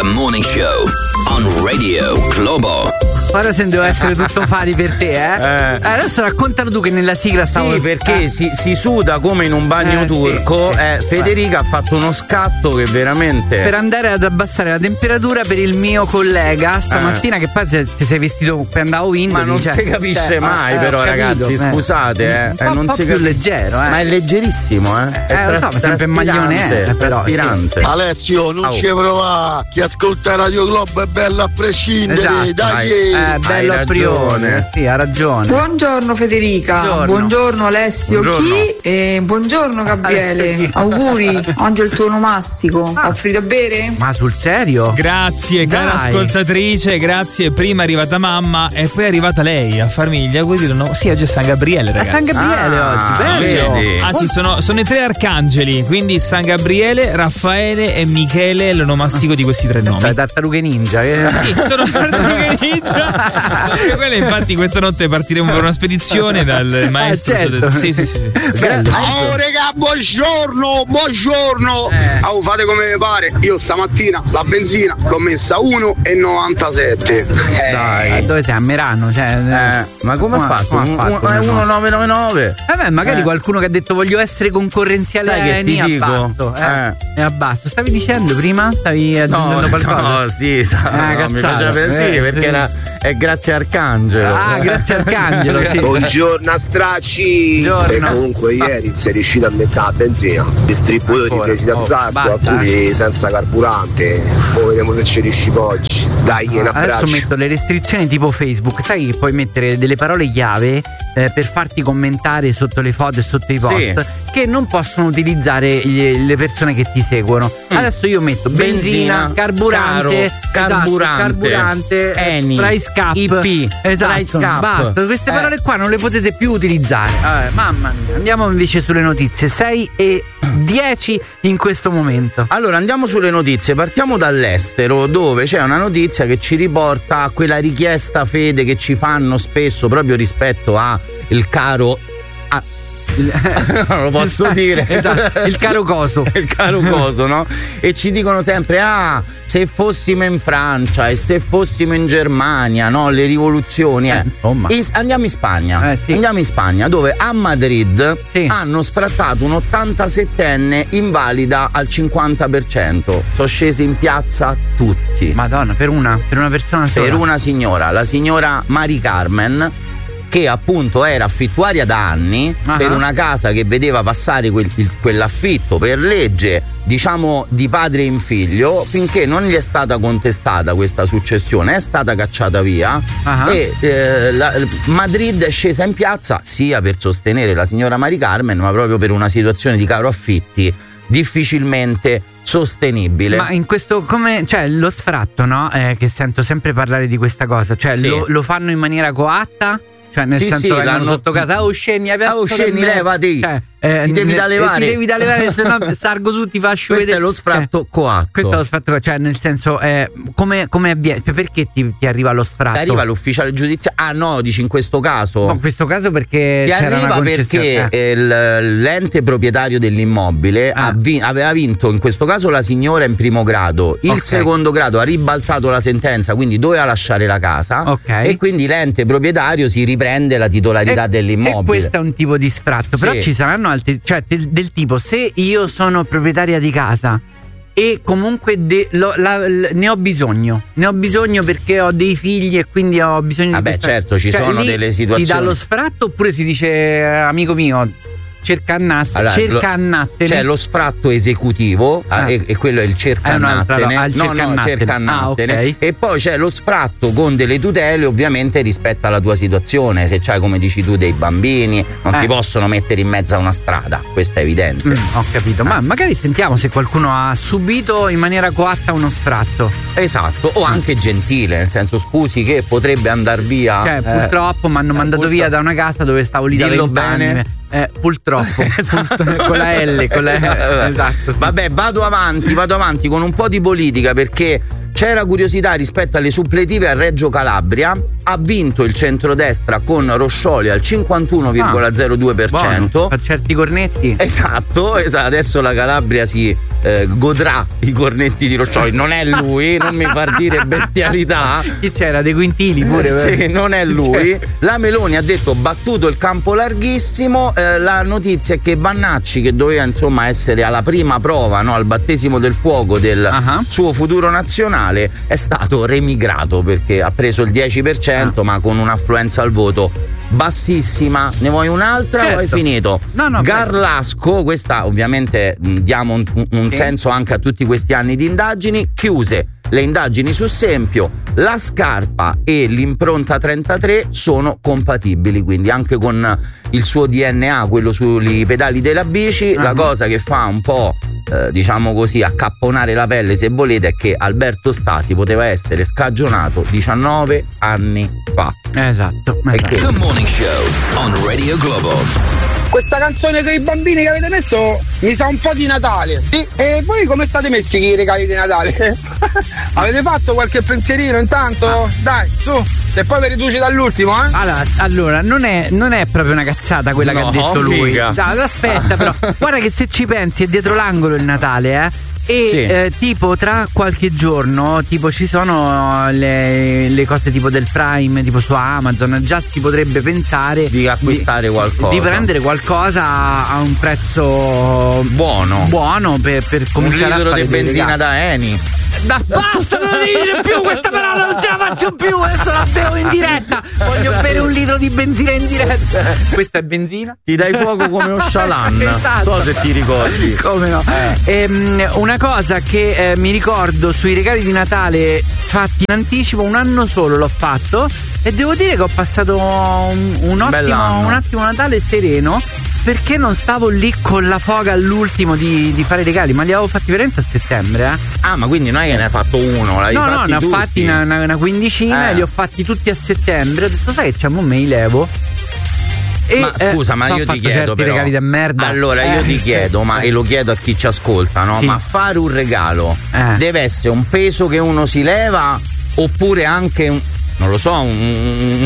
The Morning Show on Radio Globo. Ora se devo essere tutto fari per te, adesso raccontalo tu che nella sigla stavo. Sì, perché si suda come in un bagno turco. Sì. Federica ha fatto uno scatto che veramente. Per andare ad abbassare la temperatura per il mio collega stamattina, che poi ti sei vestito per andare a Windows. Ma non si capisce mai, però, capito, ragazzi, scusate, non si più leggero, Ma è leggerissimo, lo so, sempre maglione, traspirante. Sì. Alessio, non ci prova. Chi ascolta Radio Globo è bello a prescindere. Esatto. Dai. Bello a priori. Sì, ha ragione. Buongiorno Federica. Buongiorno Alessio. Buongiorno. Chi? Buongiorno Gabriele. Alessio, auguri. Oggi è il tuo onomastico. Offri da bere? Ma sul serio? Grazie, cara ascoltatrice. Grazie. Prima è arrivata mamma e poi è arrivata lei a farmi gli auguri. Sì, oggi è San Gabriele, ragazzi. San Gabriele oggi. Bello. Vedi. Anzi, sono i 3 arcangeli. Quindi San Gabriele, Raffaele e Michele, l'onomastico di questi 3 nomi. Le tartarughe ninja. Sì, sono tartarughe ninja. Quelle, infatti, questa notte partiremo per una spedizione dal maestro. Certo. Sì. Bello. Oh regà, buongiorno. Fate come vi pare. Io stamattina la benzina l'ho messa a 1,97. Dai. Dove sei? A Merano? Ma come ha fatto? 1,999. Vabbè, magari qualcuno che ha detto voglio essere concorrenziale. Sai che ti dico? Abbasso. Stavi dicendo prima? Stavi aggiungendo qualcosa? No, sì, mi piace pensare perché è grazie Arcangelo. Grazie Arcangelo, sì. Buongiorno a stracci. Buongiorno. E comunque ieri sei riuscito a mettere la benzina. Distributori presi da salto, alcuni senza carburante. Poi vediamo se ci riesci oggi. Dai, un abbraccio. Adesso metto le restrizioni tipo Facebook. Sai che puoi mettere delle parole chiave per farti commentare sotto le foto e sotto i post che non possono utilizzare le persone che ti seguono. Adesso io metto benzina, carburante, carburante, Eni, price cap, IP, esatto, price cap. basta, queste parole qua non le potete più utilizzare. Mamma mia. Andiamo invece sulle notizie. 6:10 in questo momento. Allora andiamo sulle notizie, partiamo dall'estero, dove c'è una notizia che ci riporta a quella richiesta, Fede, che ci fanno spesso proprio rispetto a il caro non lo posso dire. Esatto, il caro coso. Il caro coso, no? E ci dicono sempre se fossimo in Francia e se fossimo in Germania, no? Le rivoluzioni insomma. Andiamo in Spagna. Sì. Andiamo in Spagna, dove a Madrid hanno sfrattato un 87enne invalida al 50%. Sono scesi in piazza tutti. Madonna, per una persona sola. Per una signora, la signora Mari Carmen, che appunto era affittuaria da anni per una casa che vedeva passare quell'affitto per legge, diciamo, di padre in figlio, finché non gli è stata contestata questa successione, è stata cacciata via e Madrid è scesa in piazza sia per sostenere la signora Mari Carmen, ma proprio per una situazione di caro affitti difficilmente sostenibile. Ma in questo lo sfratto, no? Che sento sempre parlare di questa cosa, cioè lo fanno in maniera coatta? Cioè nel senso che l'hanno sotto casa, scegli, levati, ti devi da levare. Ti devi da levare, se no sargo su, ti faccio vedere. Questo è lo sfratto coatto. Questo è lo sfratto, cioè nel senso come avviene? Perché ti arriva lo sfratto? Ti arriva l'ufficiale giudiziario. No, dici in questo caso. No, in questo caso perché ti c'era arriva una perché l'ente proprietario dell'immobile aveva vinto in questo caso la signora in primo grado. Il secondo grado ha ribaltato la sentenza, quindi doveva lasciare la casa. E quindi l'ente proprietario si riprende la titolarità dell'immobile. E questo è un tipo di sfratto. Però ci saranno altri, cioè del tipo, se io sono proprietaria di casa e comunque ne ho bisogno perché ho dei figli e quindi ho bisogno di questa... certo, ci sono delle situazioni. Si dà lo sfratto oppure si dice amico mio cercannattene. C'è lo sfratto esecutivo e quello è il cercannattene. Cercannattene. E poi c'è lo sfratto con delle tutele, ovviamente rispetto alla tua situazione. Se c'hai, come dici tu, dei bambini, non ti possono mettere in mezzo a una strada, questo è evidente. Ho capito, ma magari sentiamo se qualcuno ha subito in maniera coatta uno sfratto. Esatto, o anche gentile, nel senso, scusi che potrebbe andar via. Cioè purtroppo mi hanno mandato via da una casa dove stavo lì da 20 anni. Purtroppo con la L, esatto, sì. Vabbè, vado avanti con un po' di politica, perché c'era curiosità rispetto alle suppletive a Reggio Calabria. Ha vinto il centrodestra con Roscioli al 51,02%. A certi cornetti. Esatto, adesso la Calabria si godrà i cornetti di Roccioli. Non è lui, non mi far dire bestialità. Chi c'era? De Quintili pure. Sì, non è lui. La Meloni ha detto battuto il campo larghissimo. La notizia è che Vannacci, che doveva insomma essere alla prima prova, no, al battesimo del fuoco del suo futuro nazionale, è stato remigrato perché ha preso il 10%, ma con un'affluenza al voto bassissima. Ne vuoi un'altra? Certo. O hai finito? No, Garlasco, questa ovviamente diamo un senso anche a tutti questi anni di indagini. Chiuse le indagini su Sempio, la scarpa e l'impronta 33 sono compatibili, quindi anche con il suo DNA, quello sui pedali della bici. La cosa che fa un po' diciamo così accapponare la pelle, se volete, è che Alberto Stasi poteva essere scagionato 19 anni fa. Esatto. The Morning Show on Radio Globo. Questa canzone con i bambini che avete messo mi sa un po' di Natale. Sì. E voi come state messi con i regali di Natale? Avete fatto qualche pensierino intanto? Dai, su, che poi vi riduci dall'ultimo, eh? Allora non è proprio una cazzata quella che ha detto lui. Aspetta, però, guarda che se ci pensi è dietro l'angolo il Natale, e tipo tra qualche giorno tipo ci sono le cose tipo del Prime, tipo su Amazon, già si potrebbe pensare di acquistare qualcosa, di prendere qualcosa a un prezzo buono per cominciare a fare un litro di benzina da Eni. Basta, non devi dire più questa parola, non ce la faccio più, adesso la bevo in diretta, voglio bere un litro di benzina in diretta. Questa è benzina? Ti dai fuoco come Ocalan. Esatto. So se ti ricordi. Come no? Una cosa che mi ricordo sui regali di Natale fatti in anticipo, un anno solo l'ho fatto e devo dire che ho passato un ottimo Natale sereno, perché non stavo lì con la foga all'ultimo di fare i regali, ma li avevo fatti veramente a settembre. Ah, ma quindi non è che ne hai fatto uno? No, ne ho fatti una quindicina e li ho fatti tutti a settembre. Ho detto, sai che c'è, mo me li levo. Ma scusa, ma io ti chiedo però, regali da merda. Allora io ti chiedo, e lo chiedo a chi ci ascolta, no? Sì. Ma fare un regalo deve essere un peso che uno si leva, oppure anche non lo so, un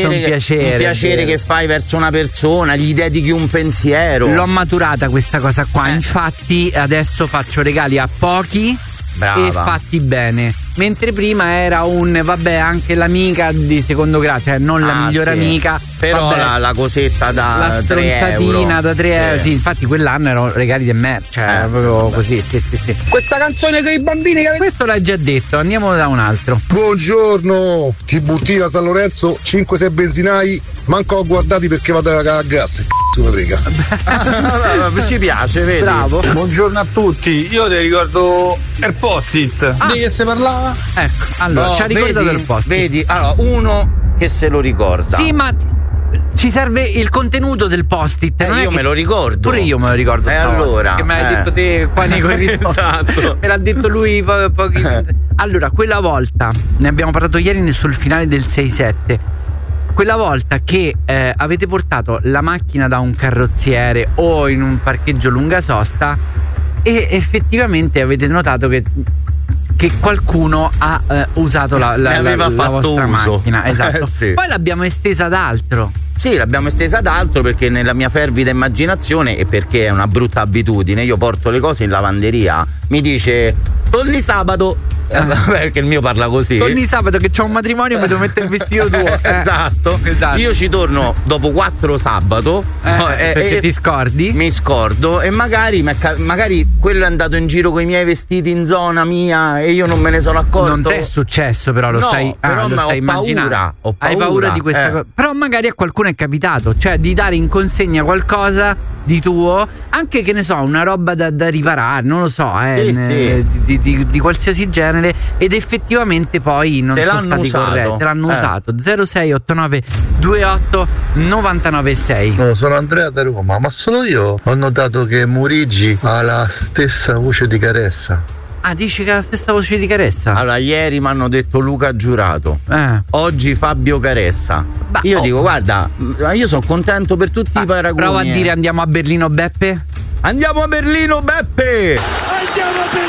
piacere che fai verso una persona, gli dedichi un pensiero. L'ho maturata questa cosa qua, infatti adesso faccio regali a pochi. Brava. E fatti bene, mentre prima era anche l'amica di secondo grado, cioè non la migliore amica, però la cosetta da la stronzatina da 3 euro. Sì, infatti quell'anno erano regali di me, cioè proprio così. Sì. Questa canzone con i bambini che questo l'hai già detto, andiamo da un altro. Buongiorno, Tiburtina San Lorenzo, 5-6 benzinai, manco ho guardati perché vado a gas. Ci piace, vedi? Bravo. Buongiorno a tutti, io ti ricordo il post-it. Di che si parlava? Ecco, allora ci ha ricordato il post-it. Vedi, allora uno che se lo ricorda. Sì, ma ci serve il contenuto del post-it. Io me lo ricordo. Pure io me lo ricordo. Allora che me l'hai detto te qua nei corridoi. Esatto. Me l'ha detto lui pochi. Allora, quella volta, ne abbiamo parlato ieri sul finale del 6-7. Quella volta che avete portato la macchina da un carrozziere o in un parcheggio lunga sosta e effettivamente avete notato che qualcuno ha usato la vostra macchina. Esatto. Sì. Poi l'abbiamo estesa ad altro. Sì, l'abbiamo estesa ad altro perché nella mia fervida immaginazione, e perché è una brutta abitudine, io porto le cose in lavanderia, mi dice torni sabato. Perché il mio parla così. Ogni sabato che c'ho un matrimonio mi devo mettere il vestito tuo. Esatto. Io ci torno dopo 4 sabato perché ti scordi? Mi scordo e magari quello è andato in giro con i miei vestiti in zona mia e io non me ne sono accorto. Non ti è successo, però lo stai immaginando. Ho paura. Hai paura di questa cosa. Però magari a qualcuno è capitato, cioè di dare in consegna qualcosa di tuo, anche che ne so, una roba da riparare, non lo so, di qualsiasi genere, ed effettivamente poi non sono stati corretti, te l'hanno usato. 0689 28 996. No, sono Andrea da Roma, ma solo io ho notato che Murigi ha la stessa voce di Caressa. Ah, dici che ha la stessa voce di Caressa? Allora, ieri mi hanno detto Luca Giurato, oggi Fabio Caressa. Io dico, guarda, io sono contento per tutti i paragoni. Prova a dire andiamo a Berlino Beppe. Andiamo a Berlino Beppe. Andiamo a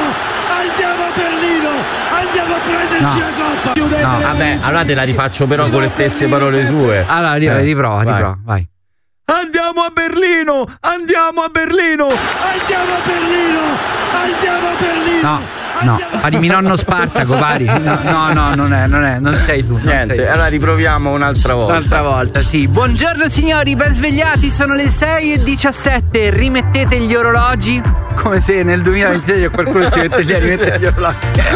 Berlino, andiamo a prenderci la coppa. No, vabbè, allora te la rifaccio però con le stesse parole sue. Allora riprova, vai. Andiamo a Berlino! Andiamo a Berlino! Andiamo a Berlino! Andiamo a Berlino! No, pari mi nonno Spartaco, pari. No, non sei tu. Niente, sei tu. allora riproviamo un'altra volta. Un'altra volta, sì. Buongiorno signori, ben svegliati, sono le 6:17. Rimettete gli orologi. Come se nel 2026 qualcuno si mette lì a rimettere gli orologi.